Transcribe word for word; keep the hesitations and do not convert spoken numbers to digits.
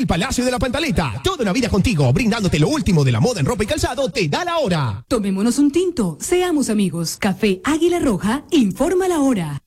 El Palacio de la Pantaleta. Toda una vida contigo, brindándote lo último de la moda en ropa y calzado. Te da la hora. Tomémonos un tinto. Seamos amigos. Café Águila Roja informa la hora.